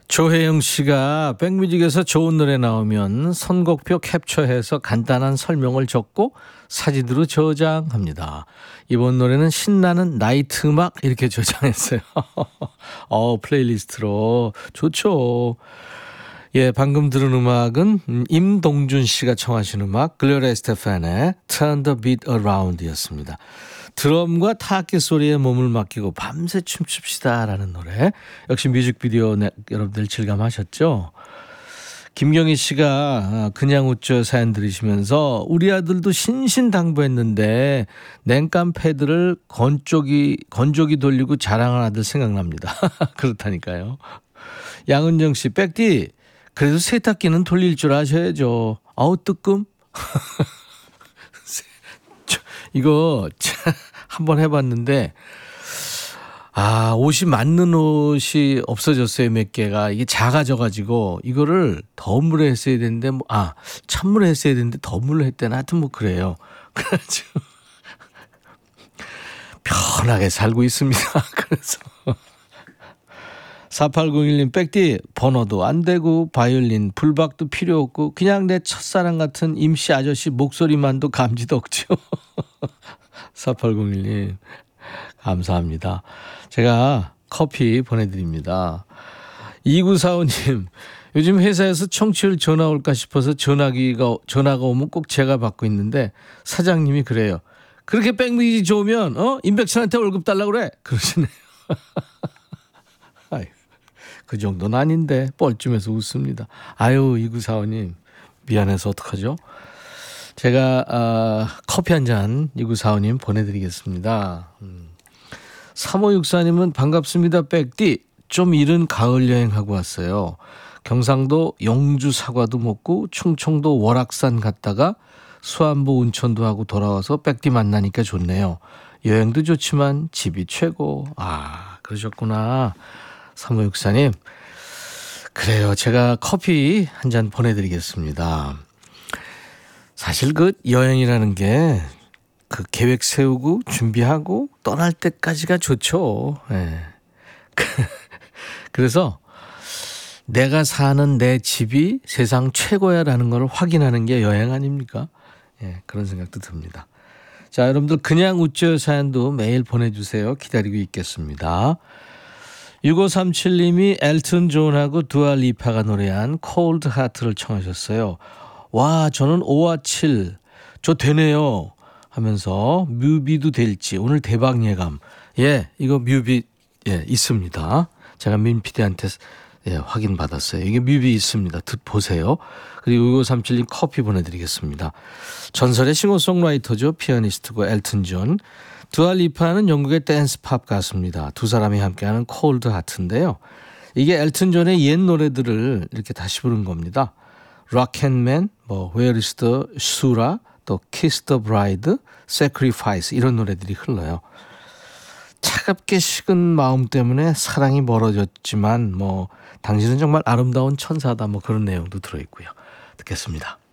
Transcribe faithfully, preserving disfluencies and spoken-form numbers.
조혜영 씨가 백뮤직에서 좋은 노래 나오면 선곡표 캡처해서 간단한 설명을 적고 사진으로 저장합니다. 이번 노래는 신나는 나이트 음악 이렇게 저장했어요. 어, 플레이리스트로 좋죠. 예, 방금 들은 음악은 임동준 씨가 청하신 음악 글로리아 에스테판의 Turn the Beat Around 였습니다. 드럼과 타악기 소리에 몸을 맡기고 밤새 춤춥시다 라는 노래. 역시 뮤직비디오 네, 여러분들 질감하셨죠? 김경희 씨가 그냥 웃죠 사연 들으시면서 우리 아들도 신신당부했는데 냉감 패드를 건조기, 건조기 돌리고 자랑한 아들 생각납니다. 그렇다니까요. 양은정 씨, 백디 그래도 세탁기는 돌릴 줄 아셔야죠. 아우 뜨끔. 이거 한번 해봤는데 아 옷이 맞는 옷이 없어졌어요. 몇 개가 이게 작아져가지고 이거를 더 물에 했어야 되는데 뭐, 아 찬물에 했어야 되는데 더 물로 했대나 하여튼 뭐 그래요. 그래가지고 편하게 살고 있습니다. 그래서 사팔공일 님 백디 번호도 안 되고 바이올린 불박도 필요 없고 그냥 내 첫사랑 같은 임씨 아저씨 목소리만도 감지덕죠. 사팔공일 님 감사합니다. 제가 커피 보내드립니다. 이구사오 님 요즘 회사에서 청취율 전화 올까 싶어서 전화기가 전화가 오면 꼭 제가 받고 있는데 사장님이 그래요. 그렇게 백뮤직 좋으면 어 임백천한테 월급 달라고 그래 그러시네요. 아유, 그 정도는 아닌데 뻘쭘해서 웃습니다. 아유 이구사오 님 미안해서 어떡하죠? 제가 어, 커피 한 잔 이구사오 님 보내드리겠습니다. 음. 삼오육사 님은 반갑습니다. 백디 좀 이른 가을 여행하고 왔어요. 경상도 영주 사과도 먹고 충청도 월악산 갔다가 수안보 온천도 하고 돌아와서 백디 만나니까 좋네요. 여행도 좋지만 집이 최고. 아 그러셨구나. 삼오육사 님 그래요. 제가 커피 한 잔 보내드리겠습니다. 사실 그 여행이라는 게 그 계획 세우고 준비하고 떠날 때까지가 좋죠. 네. 그래서 내가 사는 내 집이 세상 최고야라는 걸 확인하는 게 여행 아닙니까? 네, 그런 생각도 듭니다. 자, 여러분들 그냥 웃죠 사연도 매일 보내주세요. 기다리고 있겠습니다. 육오삼칠 님이 엘튼 존하고 두아 리파가 노래한 콜드 하트를 청하셨어요. 와 저는 오와 칠 저 되네요 하면서 뮤비도 될지 오늘 대박 예감. 예 이거 뮤비 예 있습니다. 제가 민 피디한테 예, 확인 받았어요. 이게 뮤비 있습니다. 듣 보세요. 그리고 육오삼칠 님 커피 보내드리겠습니다. 전설의 싱어송라이터죠. 피아니스트고 엘튼 존. 두아 리파는 영국의 댄스 팝 가수입니다. 두 사람이 함께하는 콜드 하트인데요. 이게 엘튼 존의 옛 노래들을 이렇게 다시 부른 겁니다. 락앤맨, 뭐 Where is the Shura, 또 Kiss the Bride, Sacrifice 이런 노래들이 흘러요. 차갑게 식은 마음 때문에 사랑이 멀어졌지만 뭐 당신은 정말 아름다운 천사다 뭐 그런 내용도 들어있고요. 듣겠습니다.